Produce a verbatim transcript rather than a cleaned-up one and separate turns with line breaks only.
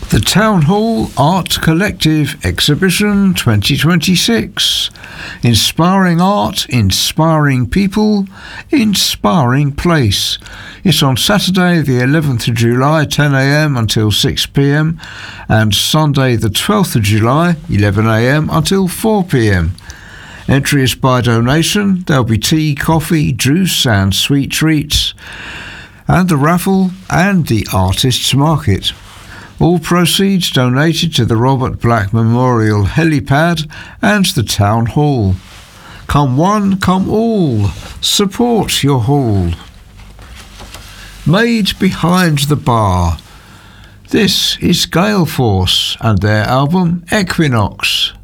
The Town Hall Art Collective Exhibition twenty twenty-six. Inspiring art, inspiring people, inspiring place. It's on Saturday the eleventh of July, ten a m until six p m, and Sunday the twelfth of July, eleven a m until four p m. Entry is by donation. There'll be tea, coffee, juice and sweet treats, and the raffle and the artists' market. All proceeds donated to the Robert Black Memorial Helipad and the Town Hall. Come one, come all. Support your hall. Made Behind the Bar. This is Gale Force and their album Equinox.